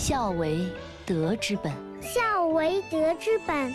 孝为德之本。 孝为德之本，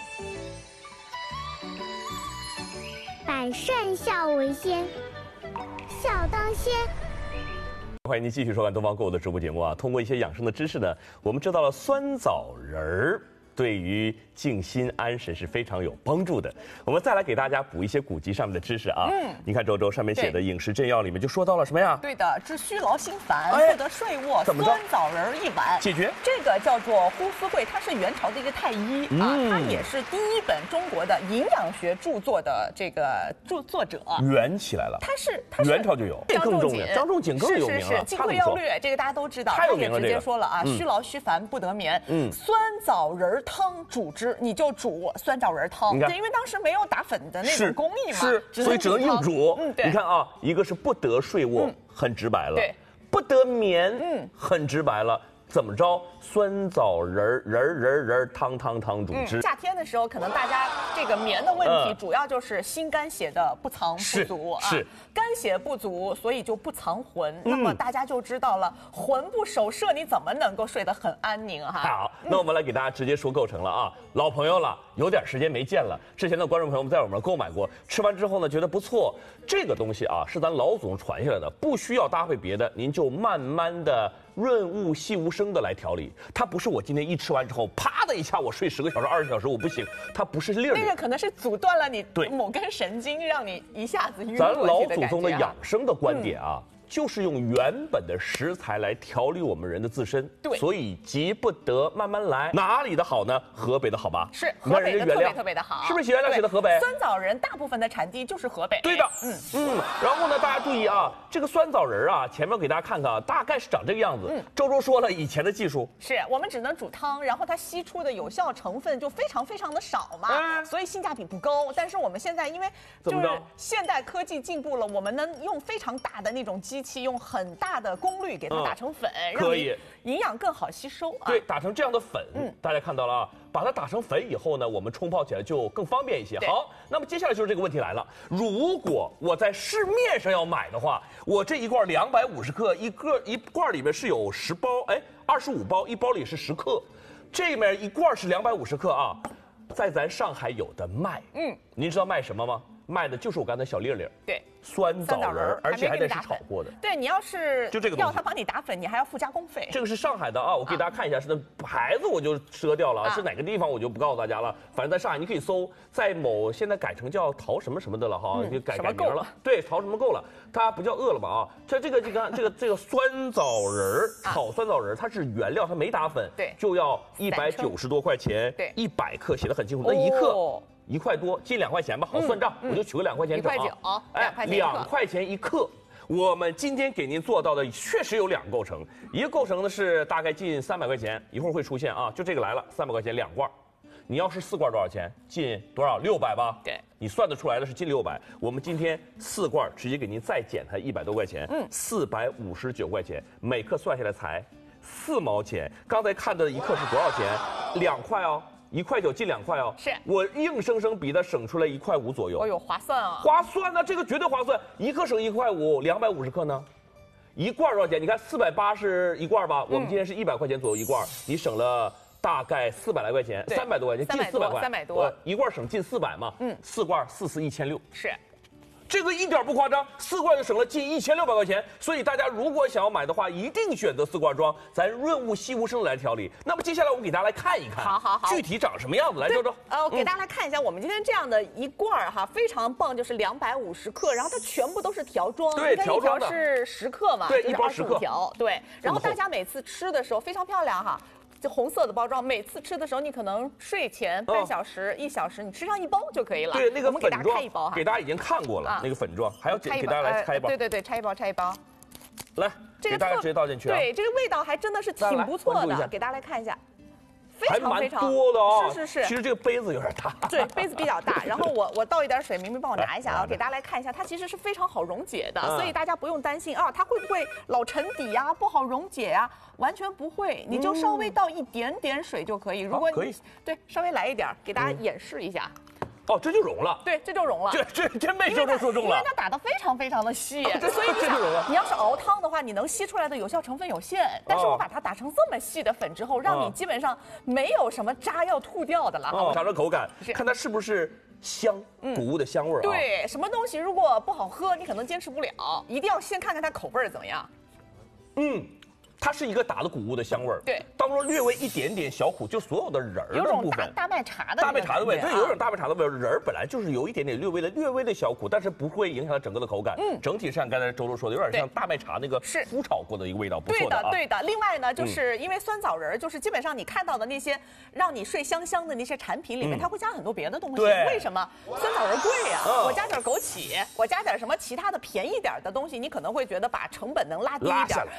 百善孝为先，孝当先。 欢迎您继续收看东方购物的直播节目啊！通过一些养生的知识呢，我们知道了酸枣仁儿对于静心安神是非常有帮助的。我们再来给大家补一些古籍上面的知识啊。你看周周上面写的饮食正要里面就说到了什么呀？ 对的，治虚劳心烦，不得睡卧， 怎么着酸枣仁1碗解决。 这个叫做呼思慧，他是元朝的一个太医啊，他也是第一本中国的营养学著作的这个作者。 圆起来了， 他是元朝就有，这更重要。张仲景更有名了， 是《金匮要略》，这个大家都知道。 太有名了， 他也直接说了啊，虚劳虚烦不得眠。酸枣仁汤煮之，你就煮酸枣仁汤。对，因为当时没有打粉的那种工艺嘛， 所以只能硬煮。 对， 你看啊，一个是不得睡卧，很直白了； 对， 不得眠，很直白了。怎么着？酸枣仁汤煮之。 夏天的时候，可能大家这个眠的问题，主要就是心肝血的不藏不足啊。 是肝血不足，所以就不藏魂。那么大家就知道了，魂不守舍，你怎么能够睡得很安宁哈？ 好，那我们来给大家直接说构成了啊。老朋友了，有点时间没见了。之前的观众朋友们在我们购买过，吃完之后呢，觉得不错。这个东西啊，是咱老祖宗传下来的，不需要搭配别的，您就慢慢的润物细无声的来调理。它不是我今天一吃完之后，啪的一下我睡10个小时、20小时我不行，它不是粒儿。 那个可能是阻断了你某根神经，让你一下子晕过去的感觉。 咱老祖宗的养生的观点啊。就是用原本的食材来调理我们人的自身， 对， 所以急不得，慢慢来。哪里的好呢？河北的好吧？ 是河北的特别的好， 是不是写原料写的河北？ 酸枣仁大部分的产地就是河北。 对的，然后呢，大家注意啊，这个酸枣仁啊，前面给大家看看啊，大概是长这个样子。周周说了，以前的技术是我们只能煮汤，然后它析出的有效成分就非常的少嘛，所以性价比不高。但是我们现在因为就是现代科技进步了，我们能用非常大的那种机器，用很大的功率给它打成粉，让你营养更好吸收啊。 对，打成这样的粉，大家看到了啊，把它打成粉以后呢，我们冲泡起来就更方便一些。好，那么接下来就是这个问题来了，如果我在市面上要买的话，我这一罐250克，一罐里面是有10包，25包，一包里是10克，这面一罐是250克啊，在咱上海有的卖，您知道卖什么吗？卖的就是我刚才小粒粒， 对， 酸枣仁，而且还得是炒过的。 对，你要是就这个要他帮你打粉，你还要付加工费。 这个是上海的啊，我给大家看一下，是那牌子我就遮掉了，是哪个地方我就不告诉大家了。反正在上海你可以搜，在某现在改成叫淘什么什么的了哈，就改名了。对，淘什么够了，它不叫饿了么啊。这个酸枣仁炒酸枣仁，它是原料，它没打粉， 对， 就要190多块钱，对，100克写的很清楚，那一克。1块多，近2块钱吧，好算账，我就取个2块钱整啊。2块钱一克。我们今天给您做到的确实有2个构成，一个构成的是大概近300块钱，一会儿会出现啊，就这个来了，300块钱2罐。你要是4罐多少钱？近多少？600吧。 对， 你算得出来的是近600。我们今天4罐直接给您再减它100多块钱，459块钱，每克算下来才4毛钱。刚才看的一克是多少钱？2块哦。1块9，近2块哦， 是我硬生生比它省出来1块5左右。 哦呦，划算啊！ 划算呢，这个绝对划算。1克省1块5，250克呢，一罐多少钱？你看480一罐吧，我们今天是100块钱左右一罐，你省了大概400来块钱，300多块钱，近400块 ，300多， 一罐省近400嘛，4罐44160， 是。 这个一点不夸张，4罐就省了近1600块钱。所以大家如果想要买的话，一定选择4罐装，咱润物细无声的来调理。那么接下来我们给大家来看一看， 好， 具体长什么样子。来，周周， 我给大家来看一下，我们今天这样的一罐哈，非常棒，就是250克，然后它全部都是条装， 对，条装的是10克嘛， 对，一包10克条，对。然后大家每次吃的时候非常漂亮哈。就红色的包装，每次吃的时候，你可能睡前半小时、1小时，你吃上1包就可以了。 对，那个我们给大家开1包哈， 给大家已经看过了，那个粉状，还要给大家来拆一包。 对，拆一包。 来，给大家直接倒进去啊。 对，这个味道还真的是挺不错的，给大家来看一下。 还蛮多的啊， 是。 其实这个杯子有点大， 对，杯子比较大。然后我倒一点水，明明帮我拿一下啊，给大家来看一下，它其实是非常好溶解的，所以大家不用担心啊，它会不会老沉底呀，不好溶解呀？完全不会，你就稍微倒一点点水就可以。如果你对稍微来一点，给大家演示一下。 哦，这就融了。 对，这就融了。 这真被周周说中了。 因为它打得非常非常的细，所以你要是熬汤的话，你能吸出来的有效成分有限。但是我把它打成这么细的粉之后，让你基本上没有什么渣要吐掉的了。 尝尝口感，看它是不是香，谷物的香味儿。 对，什么东西如果不好喝，你可能坚持不了，一定要先看看它口味怎么样。 它是一个打的谷物的香味儿， 对， 当中略微一点点小苦，就所有的仁儿的部分， 大麦茶的味，对，有种大麦茶的味儿。仁儿本来就是有一点点略微的小苦，但是不会影响它整个的口感。整体上刚才周周说的，有点像大麦茶那个麸炒过的一个味道，不错的啊。 对的。另外呢，就是因为酸枣仁就是基本上你看到的那些让你睡香香的那些产品里面，它会加很多别的东西。为什么？酸枣仁贵呀，我加点枸杞，我加点什么其他的便宜点的东西，你可能会觉得把成本能拉低一点。